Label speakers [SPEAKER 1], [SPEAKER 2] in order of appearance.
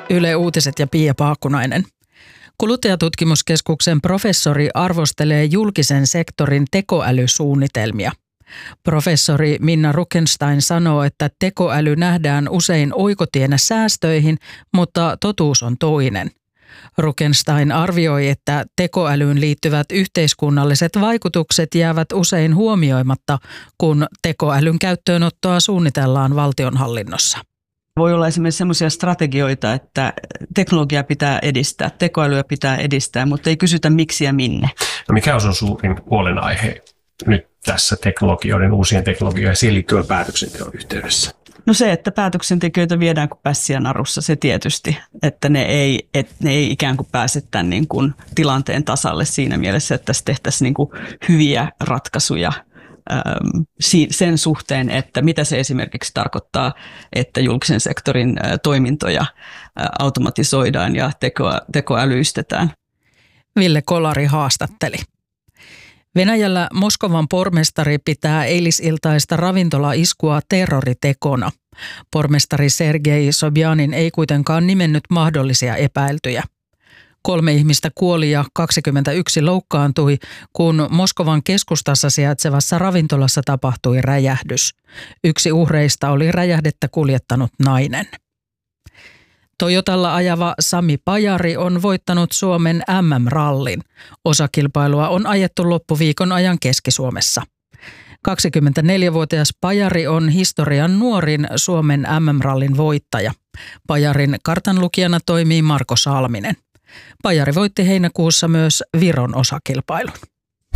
[SPEAKER 1] Yle Uutiset ja Pia Paakkunainen. Kuluttajatutkimuskeskuksen professori arvostelee julkisen sektorin tekoälysuunnitelmia. Professori Minna Rukenstein sanoo, että tekoäly nähdään usein oikotienä säästöihin, mutta totuus on toinen. Rukenstein arvioi, että tekoälyyn liittyvät yhteiskunnalliset vaikutukset jäävät usein huomioimatta, kun tekoälyn käyttöönottoa suunnitellaan valtionhallinnossa.
[SPEAKER 2] Voi olla esimerkiksi sellaisia strategioita, että teknologiaa pitää edistää, tekoälyä pitää edistää, mutta ei kysytä miksi ja minne.
[SPEAKER 3] No mikä on sun suurin huolenaihe nyt tässä uusien teknologioiden liittyvän päätöksenteon yhteydessä?
[SPEAKER 2] No se, että päätöksentekijöitä viedään kuin pässiä narussa, se tietysti, että ne ei ikään kuin pääse tämän niin kuin tilanteen tasalle siinä mielessä, että tässä tehtäisiin niin kuin hyviä ratkaisuja sen suhteen, että mitä se esimerkiksi tarkoittaa, että julkisen sektorin toimintoja automatisoidaan ja tekoälyistetään.
[SPEAKER 1] Ville Kolari haastatteli. Venäjällä Moskovan pormestari pitää eilisiltaista ravintolaiskua terroritekona. Pormestari Sergei Sobjanin ei kuitenkaan nimennyt mahdollisia epäiltyjä. 3 ihmistä kuoli ja 21 loukkaantui, kun Moskovan keskustassa sijaitsevassa ravintolassa tapahtui räjähdys. Yksi uhreista oli räjähdettä kuljettanut nainen. Toyotalla ajava Sami Pajari on voittanut Suomen MM-rallin. Osakilpailua on ajettu loppuviikon ajan Keski-Suomessa. 24-vuotias Pajari on historian nuorin Suomen MM-rallin voittaja. Pajarin kartanlukijana toimii Marko Salminen. Pajari voitti heinäkuussa myös Viron osakilpailun.